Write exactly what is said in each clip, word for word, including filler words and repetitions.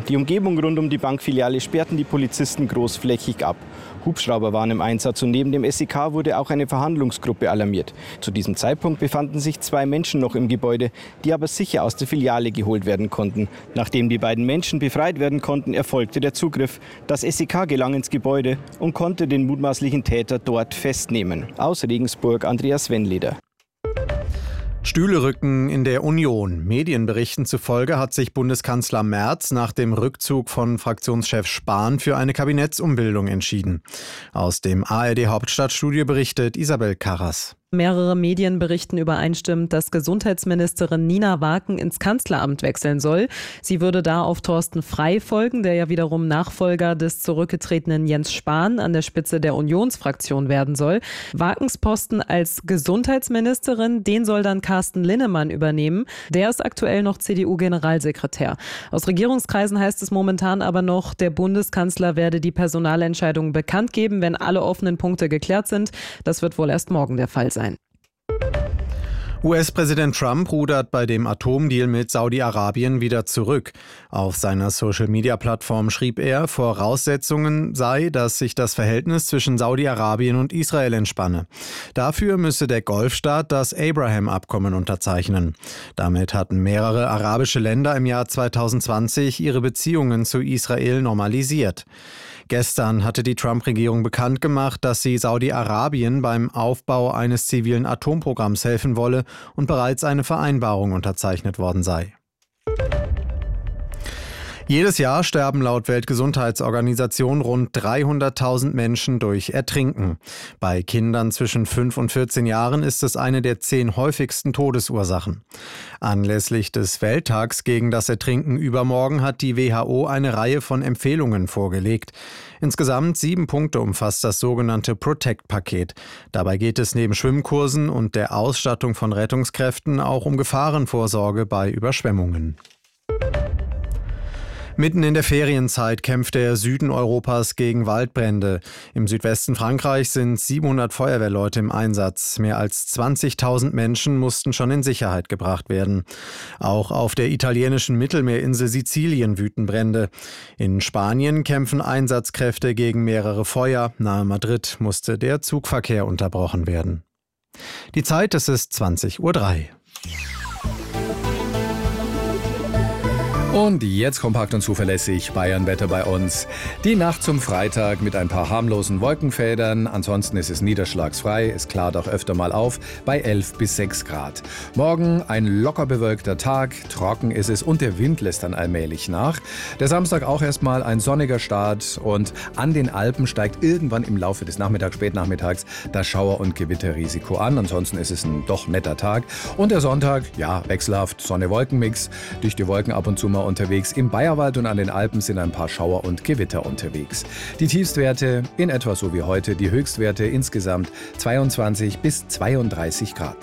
Die Umgebung rund um die Bankfiliale sperrten die Polizisten großflächig ab. Hubschrauber waren im Einsatz und neben dem S E K wurde auch eine Verhandlungsgruppe alarmiert. Zu diesem Zeitpunkt befanden sich zwei Menschen noch im Gebäude, die aber sicher aus der Filiale geholt werden konnten. Nachdem die beiden Menschen befreit werden konnten, erfolgte der Zugriff. Das S E K gelang ins Gebäude und konnte den mutmaßlichen Täter dort festnehmen. Aus Regensburg, Andreas Wennleder. Stühle rücken in der Union. Medienberichten zufolge hat sich Bundeskanzler Merz nach dem Rückzug von Fraktionschef Spahn für eine Kabinettsumbildung entschieden. Aus dem A R D-Hauptstadtstudio berichtet Isabel Karras. Mehrere Medien berichten übereinstimmend, dass Gesundheitsministerin Nina Waken ins Kanzleramt wechseln soll. Sie würde da auf Thorsten Frey folgen, der ja wiederum Nachfolger des zurückgetretenen Jens Spahn an der Spitze der Unionsfraktion werden soll. Wakens Posten als Gesundheitsministerin, den soll dann Carsten Linnemann übernehmen. Der ist aktuell noch C D U-Generalsekretär. Aus Regierungskreisen heißt es momentan aber noch, der Bundeskanzler werde die Personalentscheidung bekannt geben, wenn alle offenen Punkte geklärt sind. Das wird wohl erst morgen der Fall sein. U S-Präsident Trump rudert bei dem Atomdeal mit Saudi-Arabien wieder zurück. Auf seiner Social-Media-Plattform schrieb er, Voraussetzungen sei, dass sich das Verhältnis zwischen Saudi-Arabien und Israel entspanne. Dafür müsse der Golfstaat das Abraham-Abkommen unterzeichnen. Damit hatten mehrere arabische Länder im Jahr zweitausendzwanzig ihre Beziehungen zu Israel normalisiert. Gestern hatte die Trump-Regierung bekannt gemacht, dass sie Saudi-Arabien beim Aufbau eines zivilen Atomprogramms helfen wolle und bereits eine Vereinbarung unterzeichnet worden sei. Jedes Jahr sterben laut Weltgesundheitsorganisation rund dreihunderttausend Menschen durch Ertrinken. Bei Kindern zwischen fünf und vierzehn Jahren ist es eine der zehn häufigsten Todesursachen. Anlässlich des Welttags gegen das Ertrinken übermorgen hat die W H O eine Reihe von Empfehlungen vorgelegt. Insgesamt sieben Punkte umfasst das sogenannte Protect-Paket. Dabei geht es neben Schwimmkursen und der Ausstattung von Rettungskräften auch um Gefahrenvorsorge bei Überschwemmungen. Mitten in der Ferienzeit kämpft der Süden Europas gegen Waldbrände. Im Südwesten Frankreichs sind siebenhundert Feuerwehrleute im Einsatz. Mehr als zwanzigtausend Menschen mussten schon in Sicherheit gebracht werden. Auch auf der italienischen Mittelmeerinsel Sizilien wüten Brände. In Spanien kämpfen Einsatzkräfte gegen mehrere Feuer. Nahe Madrid musste der Zugverkehr unterbrochen werden. Die Zeit, es ist zwanzig Uhr drei. Und jetzt kompakt und zuverlässig Bayernwetter bei uns. Die Nacht zum Freitag mit ein paar harmlosen Wolkenfädern. Ansonsten ist es niederschlagsfrei. Es klart auch öfter mal auf bei elf bis sechs Grad. Morgen ein locker bewölkter Tag. Trocken ist es und der Wind lässt dann allmählich nach. Der Samstag auch erstmal ein sonniger Start. Und an den Alpen steigt irgendwann im Laufe des Nachmittags, Spätnachmittags das Schauer- und Gewitterrisiko an. Ansonsten ist es ein doch netter Tag. Und der Sonntag, ja, wechselhaft Sonne-Wolken-Mix. Dichte Wolken ab und zu mal unterwegs. Im Bayerwald und an den Alpen sind ein paar Schauer und Gewitter unterwegs. Die Tiefstwerte in etwa so wie heute, die Höchstwerte insgesamt zweiundzwanzig bis zweiunddreißig Grad.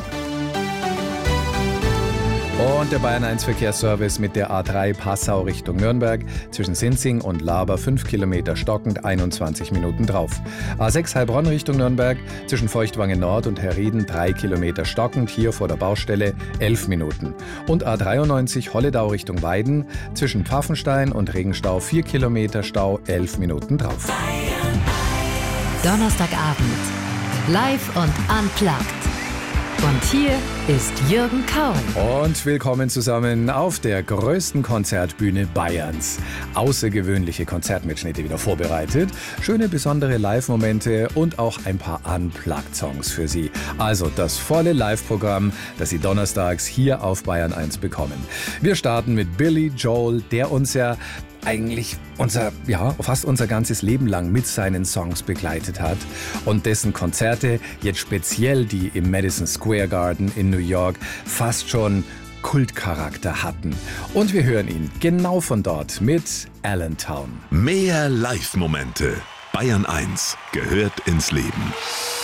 Und der Bayern eins Verkehrsservice mit der A drei Passau Richtung Nürnberg. Zwischen Sinzing und Laber fünf Kilometer stockend, einundzwanzig Minuten drauf. A sechs Heilbronn Richtung Nürnberg. Zwischen Feuchtwangen Nord und Herrieden drei Kilometer stockend, hier vor der Baustelle elf Minuten. Und A dreiundneunzig Holledau Richtung Weiden. Zwischen Pfaffenstein und Regenstau vier Kilometer Stau, elf Minuten drauf. Donnerstagabend. Live und unplugged. Und hier ist Jürgen Kauen. Und willkommen zusammen auf der größten Konzertbühne Bayerns. Außergewöhnliche Konzertmitschnitte wieder vorbereitet, schöne besondere Live-Momente und auch ein paar Unplugged-Songs für Sie. Also das volle Live-Programm, das Sie donnerstags hier auf Bayern eins bekommen. Wir starten mit Billy Joel, der uns ja eigentlich unser, ja, fast unser ganzes Leben lang mit seinen Songs begleitet hat und dessen Konzerte, jetzt speziell die im Madison Square Garden in New York, fast schon Kultcharakter hatten. Und wir hören ihn genau von dort mit Allentown. Mehr Live-Momente. Bayern eins gehört ins Leben.